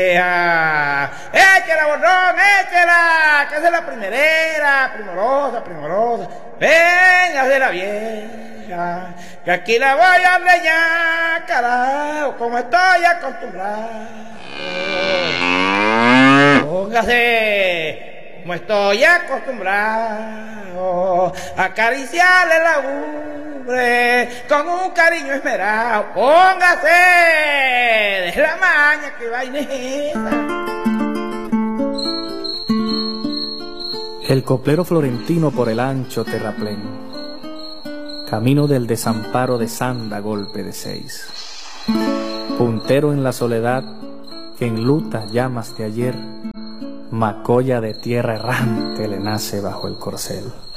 Échela, borrón, échela, que es la primerera, primorosa. Venga de la vieja, que aquí la voy a leñar, carajo, como estoy acostumbrado. Póngase, como estoy acostumbrado, a acariciarle la ubre con un cariño esmerado. Póngase, de la maña que vaina es esa. El coplero florentino por el ancho terraplén, camino del desamparo de sanda golpe de 6. Puntero en la soledad que enluta llamas de ayer, macolla de tierra errante le nace bajo el corcel.